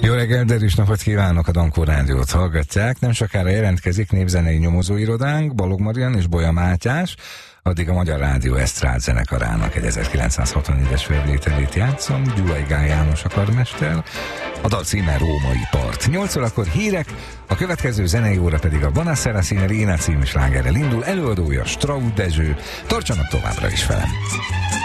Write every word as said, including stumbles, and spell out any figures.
Jó reggelt, derűs napot kívánok, a Dankó Rádiót hallgatják. Nem sokára jelentkezik népzenei nyomozóirodánk, Balog Marian és Bolya Mátyás. Addig a Magyar Rádió Esztrád zenekarának egy ezerkilencszázhatvannégyes felvételét játszom, Gyulai Gál János a karmester, a dal címe Római part. nyolc órakor hírek, a következő zenei óra pedig a Buonasera Signorina című slágerrel indul, előadója Straub Dezső. Tartsanak továbbra is velem!